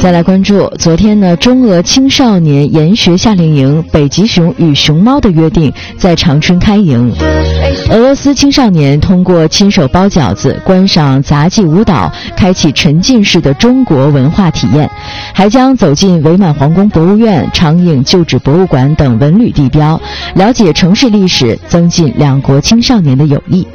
再来关注，昨天呢，中俄青少年研学夏令营北极熊与熊猫的约定在长春开营。俄罗斯青少年通过亲手包饺子、观赏杂技舞蹈，开启沉浸式的中国文化体验，还将走进伪满皇宫博物院、长影旧址博物馆等文旅地标，了解城市历史，增进两国青少年的友谊。